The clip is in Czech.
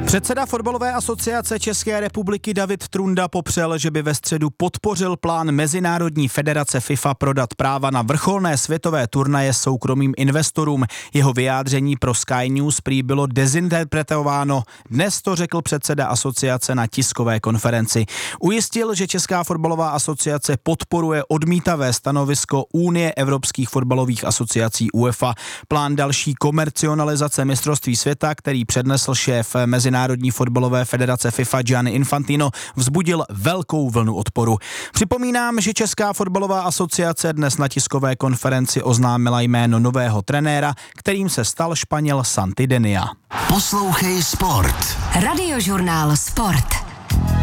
Předseda Fotbalové asociace České republiky David Trunda popřel, že by ve středu podpořil plán Mezinárodní federace FIFA prodat práva na vrcholné světové turnaje soukromým investorům. Jeho vyjádření pro Sky News prý bylo dezinterpretováno. Dnes to řekl předseda asociace na tiskové konferenci. Ujistil, že Česká fotbalová asociace podporuje odmítavé stanovisko Unie evropských fotbalových asociací UEFA. Plán další komercionalizace mistrovství světa, který přednesl šéf Mezinárodní fotbalové federace FIFA Gianni Infantino, vzbudil velkou vlnu odporu. Připomínám, že Česká fotbalová asociace dnes na tiskové konferenci oznámila jméno nového trenéra, kterým se stal Španěl Santi Denia. Poslouchej Sport. Radiožurnál Sport.